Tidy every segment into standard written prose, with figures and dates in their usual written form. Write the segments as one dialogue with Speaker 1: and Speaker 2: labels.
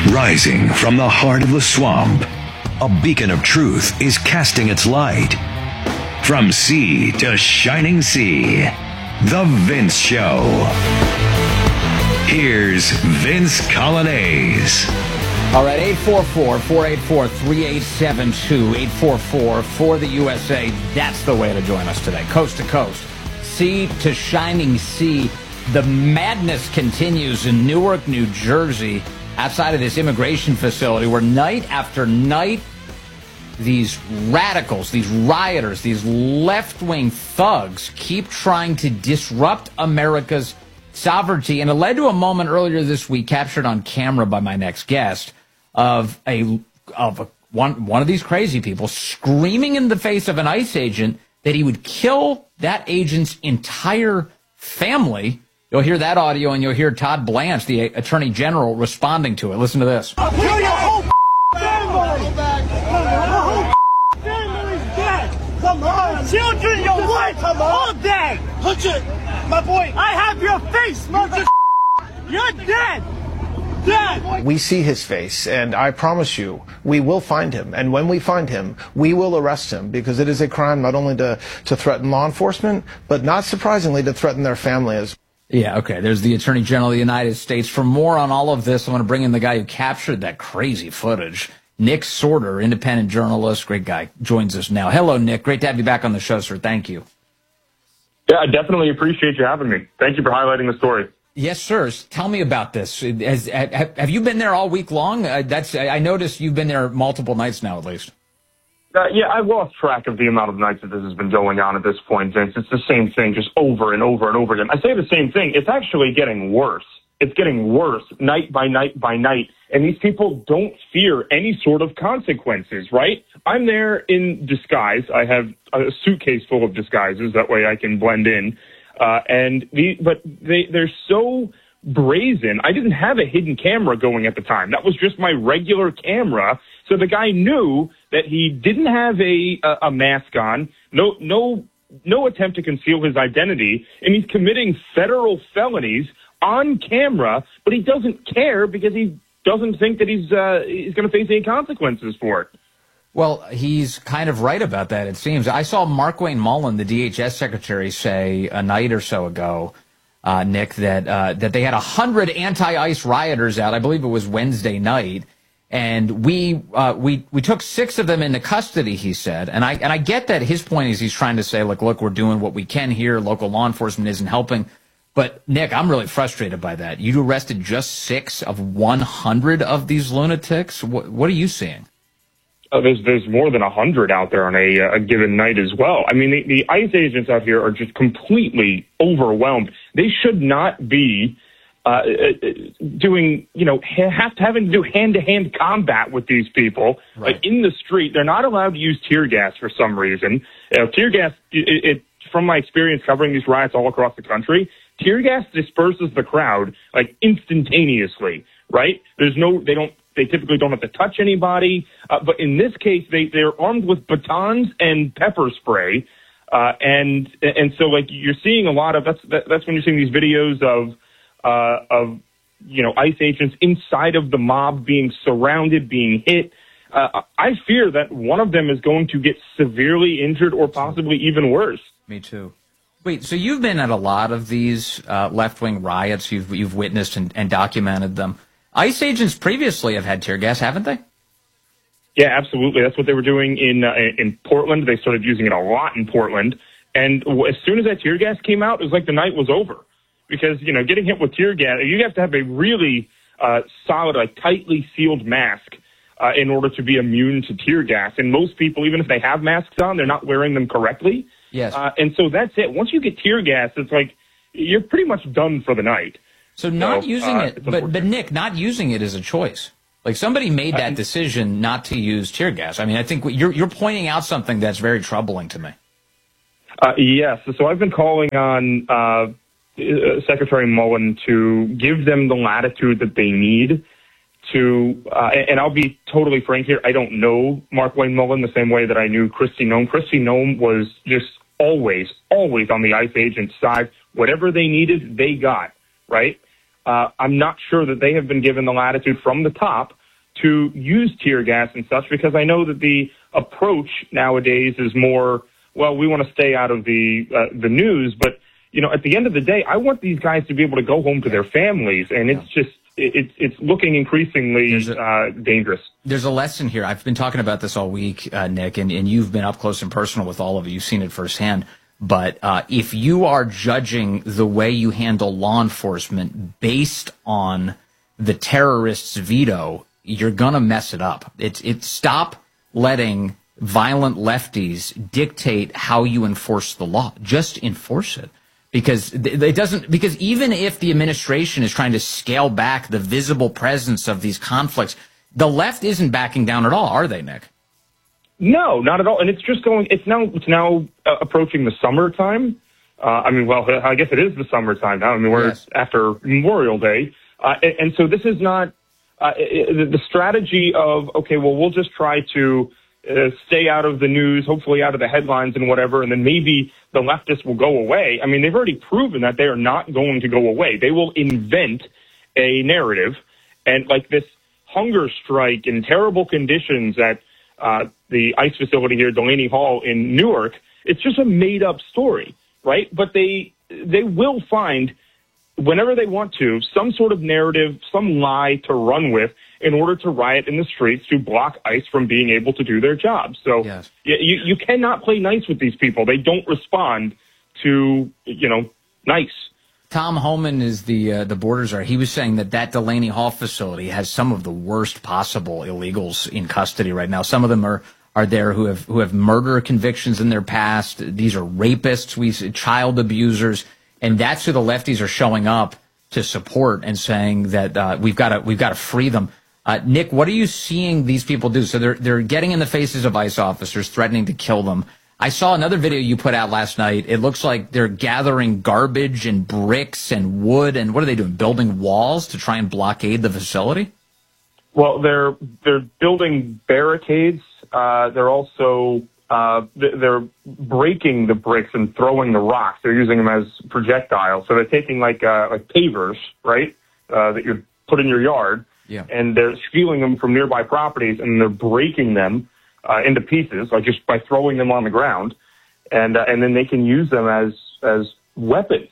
Speaker 1: Rising from the heart of the swamp, a beacon of truth is casting its light. From sea to shining sea, The Vince Show. Here's Vince Coglianese.
Speaker 2: All right, 844-484-3872, 844 for the USA. That's the way to join us today. Coast to coast, sea to shining sea. The madness continues in Newark, New Jersey, outside of this immigration facility where night after night, these radicals, these rioters, these left-wing thugs keep trying to disrupt America's sovereignty. And it led to a moment earlier this week, captured on camera by my next guest, of one of these crazy people screaming in the face of an ICE agent that he would kill that agent's entire family. You'll hear that audio, and you'll hear Todd Blanche, the Attorney General, responding to it. Listen to this.
Speaker 3: I'll kill your whole family. Your whole family's dead. Come on. Children, your wife, all dead. Look it, my boy. I have your face, mother. You're dead. Dead.
Speaker 4: We see his face, and I promise you, we will find him. And when we find him, we will arrest him, because it is a crime not only to threaten law enforcement, but not surprisingly to threaten their family as well.
Speaker 2: Yeah, okay. There's the Attorney General of the United States. For more on all of this, I'm going to bring in the guy who captured that crazy footage. Nick Sorter, independent journalist, great guy, joins us now. Hello, Nick. Great to have you back on the show, sir. Thank you.
Speaker 5: Yeah, I definitely appreciate you having me. Thank you for highlighting the story.
Speaker 2: Yes, sir. Tell me about this. Have you been there all week long? I noticed you've been there multiple nights now, at least.
Speaker 5: Yeah, I've lost track of the amount of nights that this has been going on at this point, Vince. It's the same thing, just over and over and over again. I say the same thing. It's actually getting worse. It's getting worse night by night by night. And these people don't fear any sort of consequences, right? I'm there in disguise. I have a suitcase full of disguises. That way I can blend in. But they're so brazen. I didn't have a hidden camera going at the time. That was just my regular camera. So the guy knew that he didn't have a mask on, no attempt to conceal his identity, and he's committing federal felonies on camera, but he doesn't care because he doesn't think that he's going to face any consequences for it.
Speaker 2: Well, he's kind of right about that, it seems. I saw Markwayne Mullin, the DHS secretary, say a night or so ago, Nick, that they had 100 anti-ICE rioters out. I believe it was Wednesday night. And we took 6 of them into custody, he said. And I get that his point is he's trying to say, look, we're doing what we can here. Local law enforcement isn't helping. But, Nick, I'm really frustrated by that. You arrested just 6 of 100 of these lunatics? What are you seeing?
Speaker 5: There's more than 100 out there on a given night as well. I mean, the ICE agents out here are just completely overwhelmed. They should not be having to do hand-to-hand combat with these people.
Speaker 2: Right.
Speaker 5: Like in the street. They're not allowed to use tear gas for some reason. Tear gas, from my experience covering these riots all across the country, tear gas disperses the crowd like instantaneously, right? They typically don't have to touch anybody, but in this case, they're armed with batons and pepper spray, and so like you're seeing a lot of that's when you're seeing these videos of ICE agents inside of the mob being surrounded, being hit. I fear that one of them is going to get severely injured or possibly even worse.
Speaker 2: Me too. Wait, so you've been at a lot of these left-wing riots. You've witnessed and documented them. ICE agents previously have had tear gas, haven't they?
Speaker 5: Yeah, absolutely. That's what they were doing in Portland. They started using it a lot in Portland. And as soon as that tear gas came out, it was like the night was over. Because, getting hit with tear gas, you have to have a really solid, tightly sealed mask in order to be immune to tear gas. And most people, even if they have masks on, they're not wearing them correctly.
Speaker 2: Yes.
Speaker 5: And so that's it. Once you get tear gas, it's like you're pretty much done for the night.
Speaker 2: So using it, but Nick, not using it is a choice. Like somebody made that decision not to use tear gas. I mean, I think you're pointing out something that's very troubling to me.
Speaker 5: Yes. So I've been calling on Secretary Mullin to give them the latitude that they need to, and I'll be totally frank here, I don't know Markwayne Mullin the same way that I knew Kristi Noem. Kristi Noem was just always on the ICE agent's side. Whatever they needed, they got, right? I'm not sure that they have been given the latitude from the top to use tear gas and such, because I know that the approach nowadays is more, well, we want to stay out of the news, but at the end of the day, I want these guys to be able to go home to their families, and it's just it's looking increasingly dangerous.
Speaker 2: There's a lesson here. I've been talking about this all week, Nick, and you've been up close and personal with all of it. You've seen it firsthand. But if you are judging the way you handle law enforcement based on the terrorist's veto, you're going to mess it up. Stop letting violent lefties dictate how you enforce the law. Just enforce it. Because because even if the administration is trying to scale back the visible presence of these conflicts, the left isn't backing down at all, are they, Nick?
Speaker 5: No, not at all. And it's just it's now approaching the summertime. I guess it is the summertime now. We're after Memorial Day. And so this is not the strategy of, okay, well, we'll just try to stay out of the news, hopefully out of the headlines and whatever, and then maybe the leftists will go away. I mean, they've already proven that they are not going to go away. They will invent a narrative, and like this hunger strike in terrible conditions at the ICE facility here, Delaney Hall in Newark, it's just a made-up story, right? But they will find, whenever they want to, some sort of narrative, some lie to run with in order to riot in the streets to block ICE from being able to do their job. So you cannot play nice with these people. They don't respond to, nice.
Speaker 2: Tom Homan is the border czar. He was saying that Delaney Hall facility has some of the worst possible illegals in custody right now. Some of them are there who have murder convictions in their past. These are rapists, child abusers. And that's who the lefties are showing up to support and saying that we've got to free them. Nick, what are you seeing these people do? So they're getting in the faces of ICE officers, threatening to kill them. I saw another video you put out last night. It looks like they're gathering garbage and bricks and wood, and what are they doing? Building walls to try and blockade the facility?
Speaker 5: Well, they're building barricades. They're also they're breaking the bricks and throwing the rocks. They're using them as projectiles. So they're taking like pavers, right, that you put in your yard, and they're stealing them from nearby properties, and they're breaking them into pieces, like just by throwing them on the ground, and then they can use them as weapons.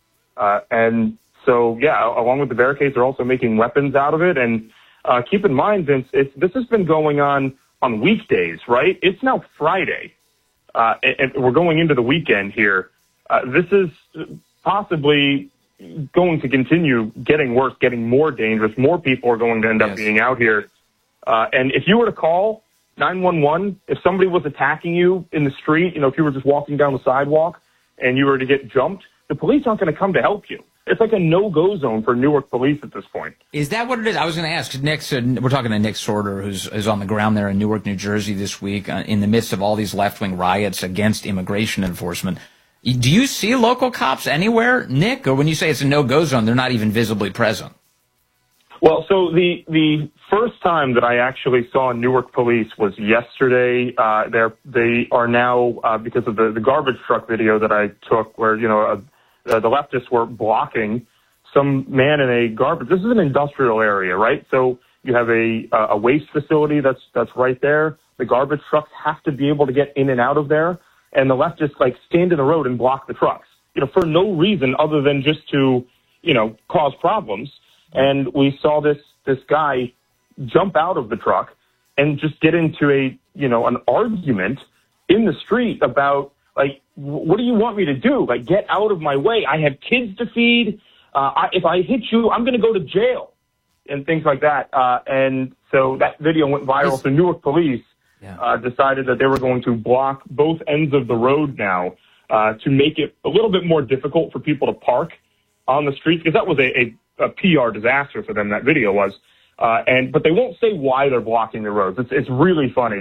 Speaker 5: And so, along with the barricades, they're also making weapons out of it. And keep in mind, Vince, this has been going on weekdays, right? It's now Friday, and we're going into the weekend here. This is possibly going to continue getting worse, getting more dangerous. More people are going to end up being out here. And if you were to call 911, if somebody was attacking you in the street, if you were just walking down the sidewalk and you were to get jumped, the police aren't going to come to help you. It's like a no-go zone for Newark police at this point.
Speaker 2: Is that what it is? I was going to ask. We're talking to Nick Sorter, who's on the ground there in Newark, New Jersey this week in the midst of all these left-wing riots against immigration enforcement. Do you see local cops anywhere, Nick? Or when you say it's a no-go zone, they're not even visibly present?
Speaker 5: Well, so the first time that I actually saw Newark police was yesterday. They are now, because of the garbage truck video that I took where, the leftists were blocking some man in a garbage. This is an industrial area, right? So you have a waste facility that's right there. The garbage trucks have to be able to get in and out of there. And the leftists stand in the road and block the trucks, for no reason other than just to, cause problems. And we saw this guy jump out of the truck and just get into an argument in the street about, what do you want me to do? Get out of my way. I have kids to feed. If I hit you, I'm going to go to jail and things like that. And so that video went viral. So Newark police decided that they were going to block both ends of the road now to make it a little bit more difficult for people to park on the streets, because that was a PR disaster for them, that video was. But they won't say why they're blocking the roads. It's really funny.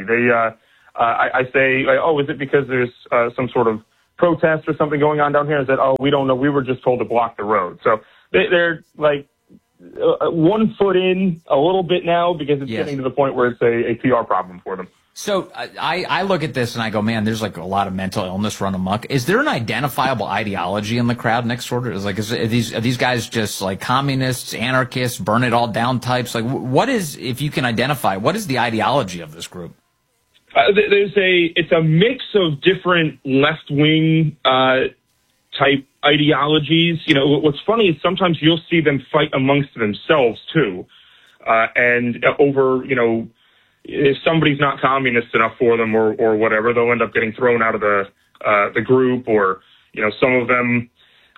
Speaker 5: I say, is it because there's some sort of protest or something going on down here? I said, we don't know. We were just told to block the road. So they're 1 foot in a little bit now, because it's getting to the point where it's a PR problem for them.
Speaker 2: So I look at this and I go, man, there's like a lot of mental illness run amok. Is there an identifiable ideology in the crowd, Nick Sorter? Are these guys just like communists, anarchists, burn it all down types? Like, what is, if you can identify, what is the ideology of this group?
Speaker 5: It's a mix of different left-wing type ideologies. You know, what's funny is sometimes you'll see them fight amongst themselves too, and over, you know, if somebody's not communist enough for them or whatever, they'll end up getting thrown out of the group, or, you know, some of them,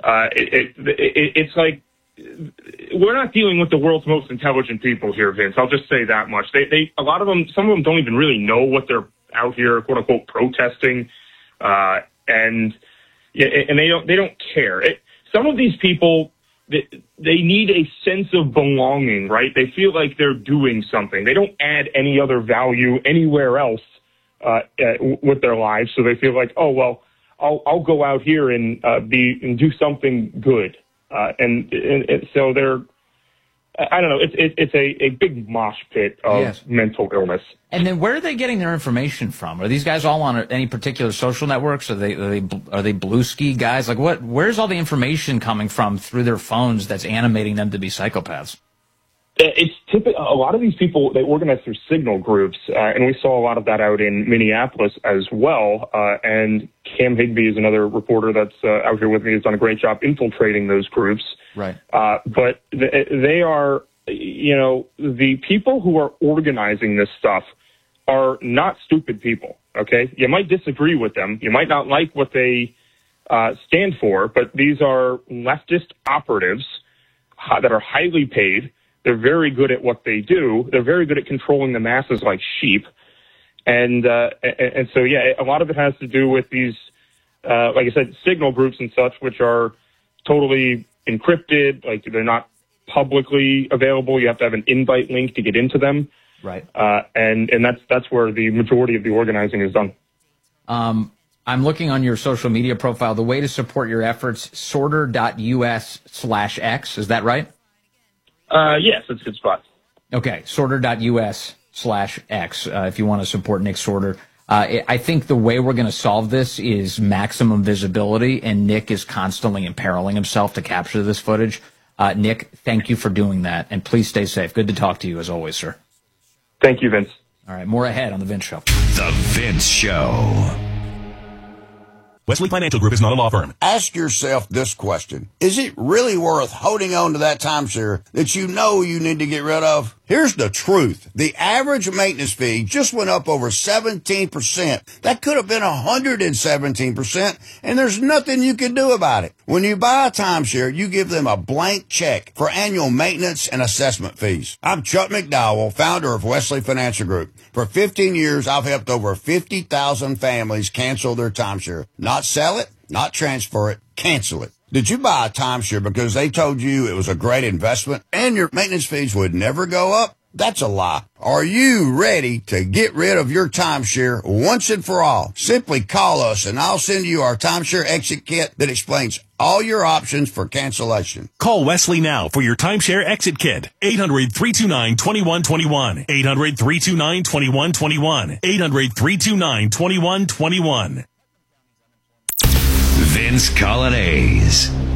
Speaker 5: it's like, we're not dealing with the world's most intelligent people here, Vince. I'll just say that much. A lot of them, some of them don't even really know what they're out here, quote unquote, protesting, and they don't care. Some of these people, they need a sense of belonging, right? They feel like they're doing something. They don't add any other value anywhere else with their lives, so they feel like, oh well, I'll go out here and do something good, and so they're, I don't know. It's a big mosh pit of mental illness.
Speaker 2: And then where are they getting their information from? Are these guys all on any particular social networks? Are they Bluesky guys? Like where's all the information coming from through their phones that's animating them to be psychopaths?
Speaker 5: It's typical. A lot of these people, they organize through signal groups, and we saw a lot of that out in Minneapolis as well. And Cam Higby is another reporter that's out here with me. Has done a great job infiltrating those groups.
Speaker 2: Right.
Speaker 5: But they are, you know, the people who are organizing this stuff are not stupid people. Okay, you might disagree with them, you might not like what they stand for, but these are leftist operatives that are highly paid. They're very good at what they do. They're very good at controlling the masses like sheep. And so, yeah, a lot of it has to do with these, like I said, signal groups and such, which are totally encrypted. Like, they're not publicly available. You have to have an invite link to get into them.
Speaker 2: Right.
Speaker 5: And that's where the majority of the organizing is done.
Speaker 2: I'm looking on your social media profile. The way to support your efforts, sorter.us/X. Is that right?
Speaker 5: Yes, it's a good spot.
Speaker 2: Okay, sorter.us/X, if you want to support Nick Sorter. I think the way we're going to solve this is maximum visibility, and Nick is constantly imperiling himself to capture this footage. Nick, thank you for doing that, and please stay safe. Good to talk to you as always, sir.
Speaker 5: Thank you, Vince.
Speaker 2: All right, more ahead on The Vince Show.
Speaker 1: The Vince Show.
Speaker 6: Wesley Financial Group is not a law firm.
Speaker 7: Ask yourself this question. Is it really worth holding on to that timeshare that you know you need to get rid of? Here's the truth. The average maintenance fee just went up over 17%. That could have been 117%, and there's nothing you can do about it. When you buy a timeshare, you give them a blank check for annual maintenance and assessment fees. I'm Chuck McDowell, founder of Wesley Financial Group. For 15 years, I've helped over 50,000 families cancel their timeshare. Not sell it, not transfer it, cancel it. Did you buy a timeshare because they told you it was a great investment and your maintenance fees would never go up? That's a lie. Are you ready to get rid of your timeshare once and for all? Simply call us and I'll send you our timeshare exit kit that explains all your options for cancellation.
Speaker 6: Call Wesley now for your timeshare exit kit. 800-329-2121. 800-329-2121. 800-329-2121.
Speaker 1: Vince Coglianese.